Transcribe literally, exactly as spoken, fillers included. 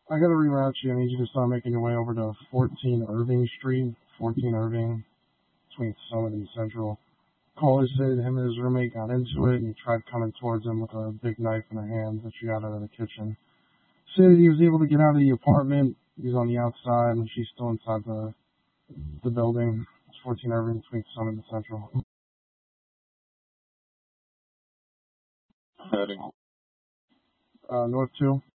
I gotta reroute you. I need you to start making your way over to fourteen Irving Street, fourteen Irving, between Summit and Central. Caller said him and his roommate got into it, and he tried coming towards him with a big knife in her hand that she got out of the kitchen. Said he was able to get out of the apartment. He was on the outside, and she's still inside the the building. It's fourteen Irving, between Summit and Central. Heading. Uh, North two.